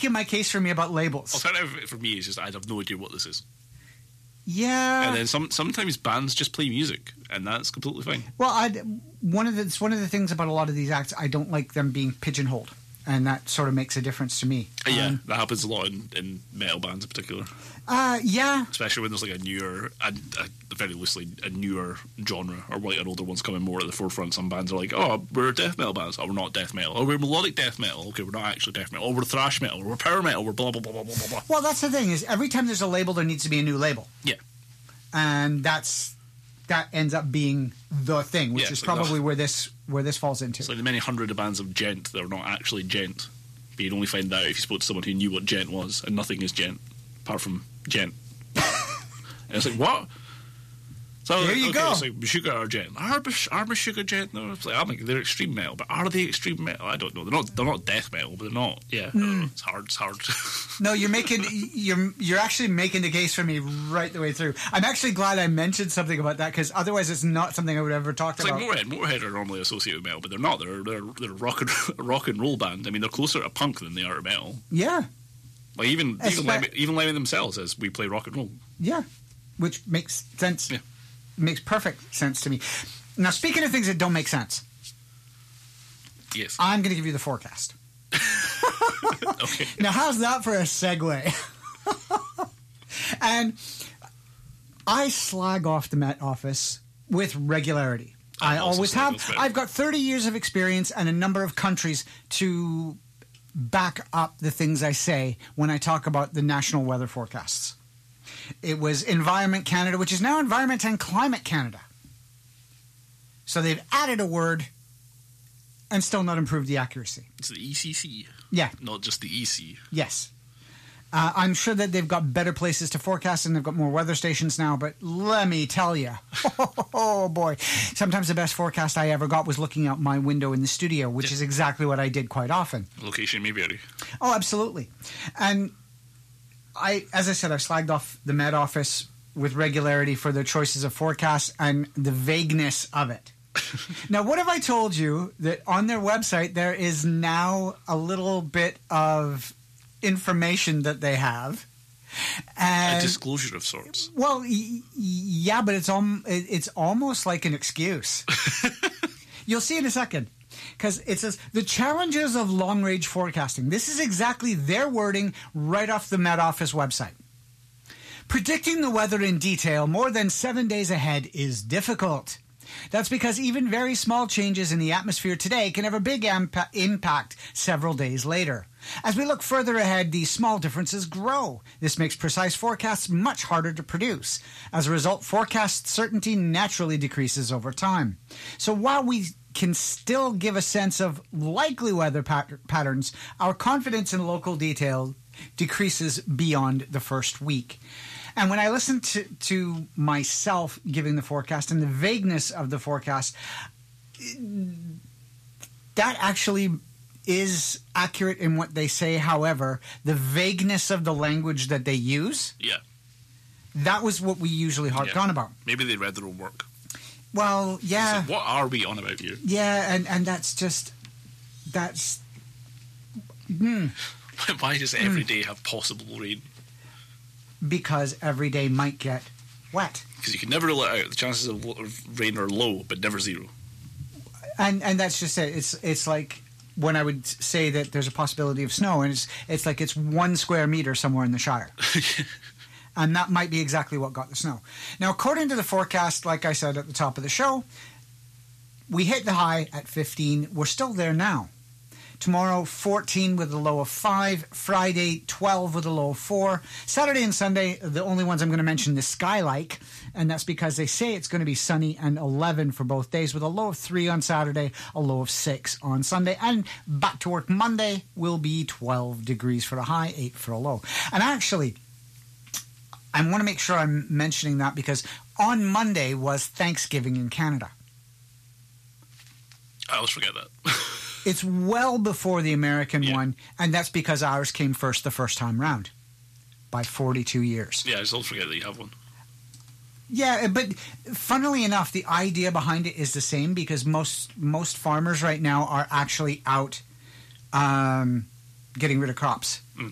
making my case for me about labels. Alternative for me is just I have no idea what this is. Yeah. And then sometimes bands just play music, and that's completely fine. Well, one of the things about a lot of these acts, I don't like them being pigeonholed, and that sort of makes a difference to me. Yeah, that happens a lot in metal bands in particular. Yeah. Especially when there's like a newer, very loosely, a newer genre, or like an older one's coming more at the forefront. Some bands are like, oh, we're death metal bands. Oh, we're not death metal. Oh, we're melodic death metal. Okay, we're not actually death metal. Oh, we're thrash metal. We're power metal. We're blah, blah, blah, blah, blah, blah. Well, that's the thing, is every time there's a label, there needs to be a new label. Yeah. And that ends up being the thing, which is like probably where this falls into. It's like the many hundred of bands of gent that are not actually gent. But you'd only find out if you spoke to someone who knew what gent was, and nothing is gent, apart from gent. And it's like, what? So there you go. It's like Meshuggah are gent. Are Meshuggah gent? No, it's like, I mean, they're extreme metal, but are they extreme metal? I don't know. They're not death metal, but they're not. Yeah, it's hard. No, you're actually making the case for me right the way through. I'm actually glad I mentioned something about that, because otherwise it's not something I would ever talk about. It's like Motorhead are normally associated with metal, but they're not. They're a rock and roll band. I mean, they're closer to punk than they are to metal. Yeah. Like even Lemmy themselves says we play rock and roll. Yeah, which makes sense. Yeah. Makes perfect sense to me. Now, speaking of things that don't make sense, yes, I'm going to give you the forecast. Okay. Now, how's that for a segue? And I slag off the Met Office with regularity. I always have. I've got 30 years of experience and a number of countries to back up the things I say when I talk about the national weather forecasts. It was Environment Canada, which is now Environment and Climate Canada. So they've added a word and still not improved the accuracy. It's the ECC. Yeah. Not just the EC. Yes. I'm sure that they've got better places to forecast and they've got more weather stations now, but let me tell you, oh boy, sometimes the best forecast I ever got was looking out my window in the studio, which is exactly what I did quite often. Location may vary. Oh, absolutely. And as I said, I've slagged off the Met Office with regularity for their choices of forecasts and the vagueness of it. Now, what if I told you that on their website there is now a little bit of information that they have? And, a disclosure of sorts. Well, yeah, but it's almost like an excuse. You'll see in a second. Because it says, the challenges of long-range forecasting. This is exactly their wording right off the Met Office website. Predicting the weather in detail more than 7 days ahead is difficult. That's because even very small changes in the atmosphere today can have a big impact several days later. As we look further ahead, these small differences grow. This makes precise forecasts much harder to produce. As a result, forecast certainty naturally decreases over time. So while we can still give a sense of likely weather patterns, our confidence in local detail decreases beyond the first week. And when I listen to myself giving the forecast and the vagueness of the forecast, that actually is accurate in what they say. However, the vagueness of the language that they use, that was what we usually harped on about. Maybe they read their own work. Well, yeah. Like, what are we on about here? Yeah, and that's just... Why does every day have possible rain? Because every day might get wet. Because you can never rule it out. The chances of rain are low, but never zero. And that's just it. It's like when I would say that there's a possibility of snow, and it's like it's 1 square meter somewhere in the Shire. And that might be exactly what got the snow. Now, according to the forecast, like I said at the top of the show, we hit the high at 15. We're still there now. Tomorrow, 14 with a low of 5. Friday, 12 with a low of 4. Saturday and Sunday, the only ones I'm going to mention is sky-like, and that's because they say it's going to be sunny and 11 for both days, with a low of 3 on Saturday, a low of 6 on Sunday. And back to work Monday will be 12 degrees for a high, 8 for a low. And actually, I want to make sure I'm mentioning that because on Monday was Thanksgiving in Canada. I always forget that. It's well before the American one, and that's because ours came first the first time round by 42 years. Yeah, I just always forget that you have one. Yeah, but funnily enough, the idea behind it is the same because most farmers right now are actually out getting rid of crops